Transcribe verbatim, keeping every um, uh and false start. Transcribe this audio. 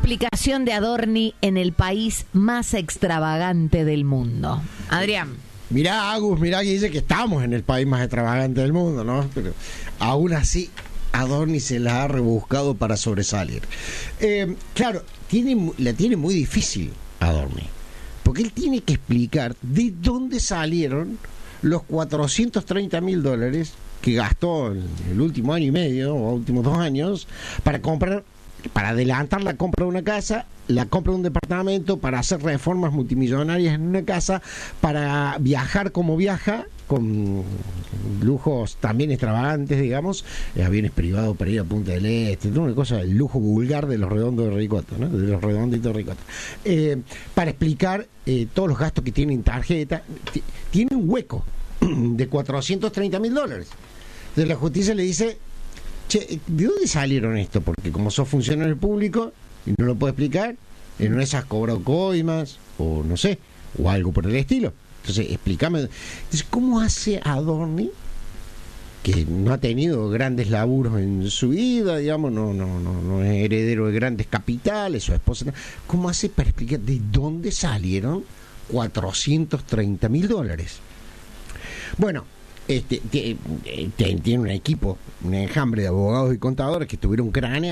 explicación de Adorni en el país más extravagante del mundo? Adrián. Mirá, Agus, mirá que dice que estamos en el país más extravagante del mundo, ¿no? Pero aún así, Adorni se la ha rebuscado para sobresalir. Eh, claro, tiene, la tiene muy difícil Adorni, porque él tiene que explicar de dónde salieron los cuatrocientos treinta mil dólares que gastó en el último año y medio, o últimos dos años, para comprar, para adelantar la compra de una casa, la compra de un departamento, para hacer reformas multimillonarias en una casa, para viajar como viaja, con lujos también extravagantes, digamos, eh, aviones privados para ir a Punta del Este, una cosa, el lujo vulgar de los redondos de ricota, ¿no? De los redonditos de ricota. Eh, para explicar eh, todos los gastos que tiene en tarjeta, t- tiene un hueco de cuatrocientos treinta mil dólares. Entonces la justicia le dice, che, ¿de dónde salieron esto? Porque como sos funcionario público y no lo puedo explicar, en una de esas cobró coimas, o no sé, o algo por el estilo. Entonces, explícame. Entonces, ¿cómo hace Adorni, que no ha tenido grandes laburos en su vida, digamos, no, no, no, no es heredero de grandes capitales, su esposa, no, ¿cómo hace para explicar de dónde salieron cuatrocientos treinta mil dólares? Bueno, este, tiene un equipo, un enjambre de abogados y contadores que estuvieron craneando